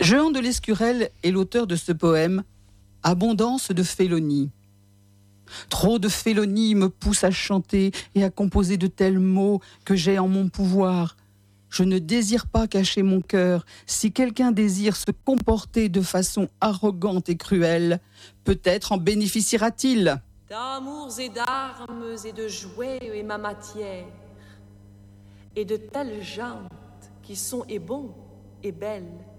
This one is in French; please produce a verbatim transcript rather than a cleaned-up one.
Jehan de Lescurel est l'auteur de ce poème « Abondance de félonie ». Trop de félonie me pousse à chanter et à composer de tels mots que j'ai en mon pouvoir. Je ne désire pas cacher mon cœur. Si quelqu'un désire se comporter de façon arrogante et cruelle, peut-être en bénéficiera-t-il. D'amours et d'armes et de jouets est ma matière, et de telles jantes qui sont et bons et belles.